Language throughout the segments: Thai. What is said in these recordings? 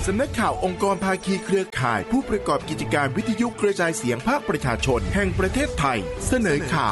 สำนักข่าวองค์กรภาคีเครือข่ายผู้ประกอบกิจการวิทยุกระจายเสียงภาคประชาชนแห่งประเทศไทยเสนอข่าว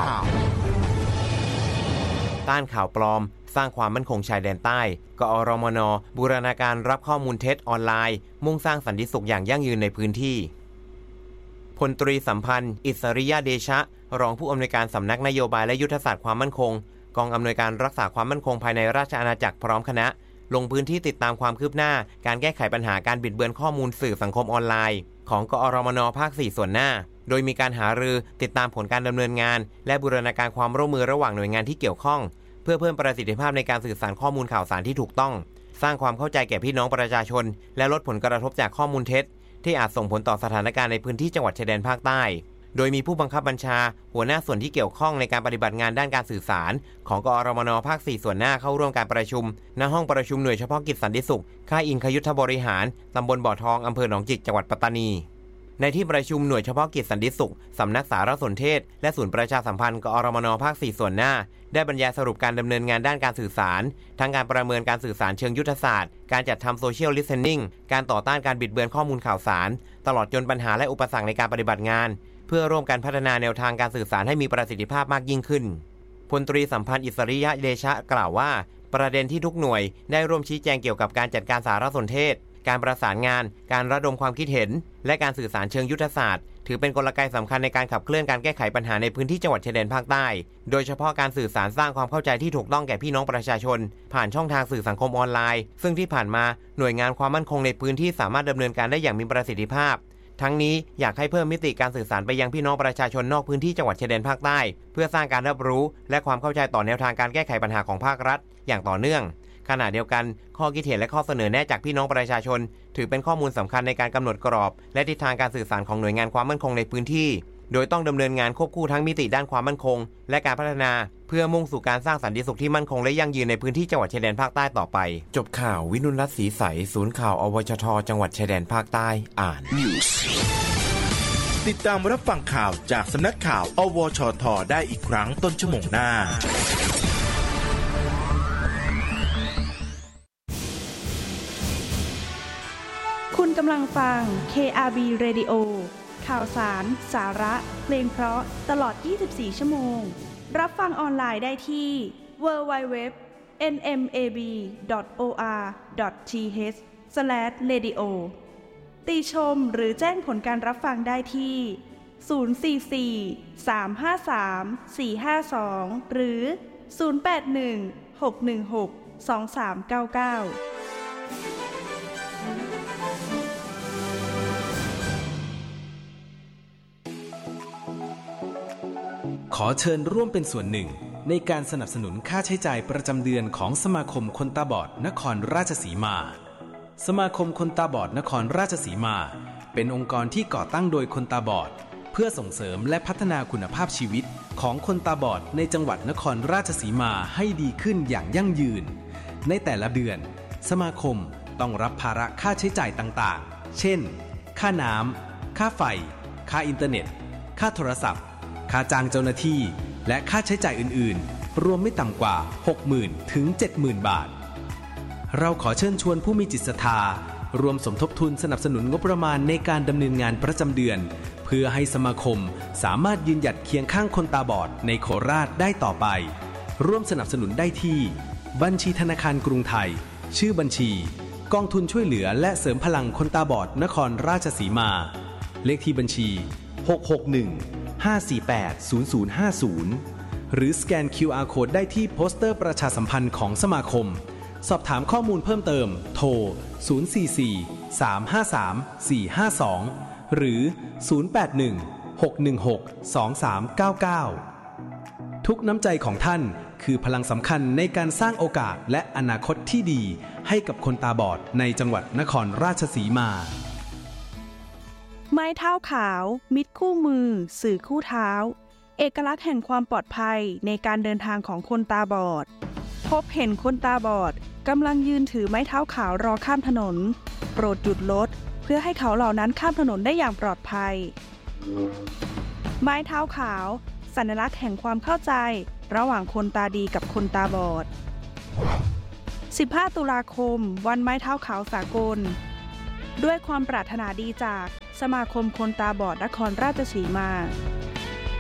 ต้านข่าวปลอมสร้างความมั่นคงชายแดนใต้กอรมน.บูรณาการรับข้อมูลเท็จออนไลน์มุ่งสร้างสันติสุขอย่างยั่งยืนในพื้นที่พลตรีสัมพันธ์อิสริยเดชะรองผู้อำนวยการสำนักนโยบายและยุทธศาสตร์ความมั่นคงกองอำนวยการรักษาความมั่นคงภายในราชอาณาจักรพร้อมคณะลงพื้นที่ติดตามความคืบหน้าการแก้ไขปัญหาการบิดเบือนข้อมูลสื่อสังคมออนไลน์ของกอรมน.ภาค 4 ส่วนหน้าโดยมีการหารือติดตามผลการดำเนินงานและบูรณาการความร่วมมือระหว่างหน่วยงานที่เกี่ยวข้องเพื่อเพิ่มประสิทธิภาพในการสื่อสารข้อมูลข่าวสารที่ถูกต้องสร้างความเข้าใจแก่พี่น้องประชาชนและลดผลกระทบจากข้อมูลเท็จที่อาจส่งผลต่อสถานการณ์ในพื้นที่จังหวัดชายแดนภาคใต้โดยมีผู้บังคับบัญชาหัวหน้าส่วนที่เกี่ยวข้องในการปฏิบัติงานด้านการสื่อสารของกอรมน.ภาค 4 ส่วนหน้าเข้าร่วมการประชุมณห้องประชุมหน่วยเฉพาะกิจสันติสุขค่ายอิงคยุทธบริหารตำบลบ่อทองอำเภอหนองจิกจังหวัดปัตตานีในที่ประชุมหน่วยเฉพาะกิจสันติสุขสำนักสารสนเทศและศูนย์ประชาสัมพันธ์กอรมน.ภาค 4 ส่วนหน้าได้บรรยายสรุปการดำเนินงานด้านการสื่อสารทั้งการประเมินการสื่อสารเชิงยุทธศาสตร์การจัดทำโซเชียลลิสเทนนิ่งการต่อต้านการบิดเบือนข้อมูลข่าวสารตลอดจนปัญหาและอุปสรรคในการปฏิบัติงานเพื่อร่วมกันพัฒนาแนวทางการสื่อสารให้มีประสิทธิภาพมากยิ่งขึ้นพลตรีสัมพันธ์อิสริยเดชะกล่าวว่าประเด็นที่ทุกหน่วยได้ร่วมชี้แจงเกี่ยวกับการจัดการสารสนเทศการประสานงานการระดมความคิดเห็นและการสื่อสารเชิงยุทธศาสตร์ถือเป็นกลไกสำคัญในการขับเคลื่อนการแก้ไขปัญหาในพื้นที่จังหวัดชายแดนภาคใต้โดยเฉพาะการสื่อสารสร้างความเข้าใจที่ถูกต้องแก่พี่น้องประชาชนผ่านช่องทางสื่อสังคมออนไลน์ซึ่งที่ผ่านมาหน่วยงานความมั่นคงในพื้นที่สามารถดำเนินการได้อย่างมีประสิทธิภาพทั้งนี้อยากให้เพิ่มมิติการสื่อสารไปยังพี่น้องประชาชนนอกพื้นที่จังหวัดชายแดนภาคใต้เพื่อสร้างการรับรู้และความเข้าใจต่อแนวทางการแก้ไขปัญหาของภาครัฐอย่างต่อเนื่องขณะเดียวกันข้อคิดเห็นและข้อเสนอแนะจากพี่น้องประชาชนถือเป็นข้อมูลสำคัญในการกำหนดกรอบและทิศทางการสื่อสารของหน่วยงานความมั่นคงในพื้นที่โดยต้องดำเนินงานควบคู่ทั้งมิติด้านความมั่นคงและการพัฒนาเพื่อมุ่งสู่การสร้างสันติสุขที่มั่นคงและยั่งยืนในพื้นที่จังหวัดชายแดนภาคใต้ต่อไปจบข่าววินุรัตน์ศรีใสศูนย์ข่าวอวชทจังหวัดชายแดนภาคใต้อ่านติดตามรับฟังข่าวจากสำนักข่าวอวชทได้อีกครั้งต้นชั่วโมงหน้าคุณกำลังฟัง KRB Radio ข่าวสารสาระเพลงเพราะตลอด24ชั่วโมงรับฟังออนไลน์ได้ที่ www.nmab.or.th/radio ติชมหรือแจ้งผลการรับฟังได้ที่044-353-452หรือ081-616-2399 ขอเชิญร่วมเป็นส่วนหนึ่งในการสนับสนุนค่าใช้จ่ายประจำเดือนของสมาคมคนตาบอดนครราชสีมาสมาคมคนตาบอดนครราชสีมาเป็นองค์กรที่ก่อตั้งโดยคนตาบอดเพื่อส่งเสริมและพัฒนาคุณภาพชีวิตของคนตาบอดในจังหวัดนครราชสีมาให้ดีขึ้นอย่างยั่งยืนในแต่ละเดือนสมาคมต้องรับภาระค่าใช้จ่ายต่างๆเช่นค่าน้ำค่าไฟค่าอินเทอร์เน็ตค่าโทรศัพท์ค่าจ้างเจ้าหน้าที่และค่าใช้จ่ายอื่นๆรวมไม่ต่ำกว่า 60,000 ถึง 70,000 บาทเราขอเชิญชวนผู้มีจิตศรัทธารวมสมทบทุนสนับสนุนงบประมาณในการดำเนินงานประจำเดือนเพื่อให้สมาคมสามารถยืนหยัดเคียงข้างคนตาบอดในโคราชได้ต่อไปร่วมสนับสนุนได้ที่บัญชีธนาคารกรุงไทยชื่อบัญชีกองทุนช่วยเหลือและเสริมพลังคนตาบอดนครราชสีมาเลขที่บัญชี661-548-0050หรือสแกน QR Code ได้ที่โปสเตอร์ประชาสัมพันธ์ของสมาคมสอบถามข้อมูลเพิ่มเติมโทร044-353-452หรือ081-616-2399ทุกน้ำใจของท่านคือพลังสำคัญในการสร้างโอกาสและอนาคตที่ดีให้กับคนตาบอดในจังหวัดนครราชสีมาไม้เท้าขาวมิตรคู่มือสื่อคู่เท้าเอกลักษณ์แห่งความปลอดภัยในการเดินทางของคนตาบอดพบเห็นคนตาบอดกำลังยืนถือไม้เท้าขาวรอข้ามถนนโปรดหยุดรถเพื่อให้เขาเหล่านั้นข้ามถนนได้อย่างปลอดภัยไม้เท้าขาวสัญลักษณ์แห่งความเข้าใจระหว่างคนตาดีกับคนตาบอด15ตุลาคมวันไม้เท้าขาวสากลด้วยความปรารถนาดีจากสมาคมคนตาบอดนครราชสีมา